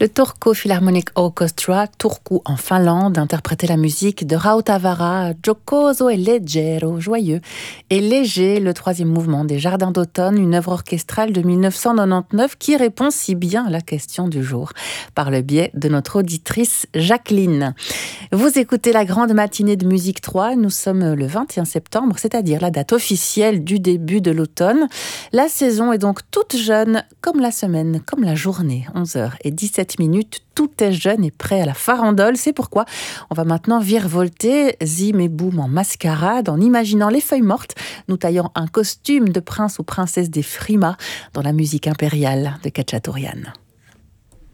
Le Turku Philharmonic Orchestra, Turku en Finlande, interprétait la musique de Rautavaara, Giocoso e leggero, joyeux et léger, le troisième mouvement des Jardins d'automne, une œuvre orchestrale de 1999 qui répond si bien à la question du jour, par le biais de notre auditrice Jacqueline. Vous écoutez la grande matinée de Musique 3, nous sommes le 21 septembre, c'est-à-dire la date officielle du début de l'automne. La saison est donc toute jeune, comme la semaine, comme la journée, 11h17, tout est jeune et prêt à la farandole. C'est pourquoi on va maintenant virevolter, zim et boum en mascarade, en imaginant les feuilles mortes, nous taillant un costume de prince ou princesse des frimas dans la musique impériale de Khatchatourian.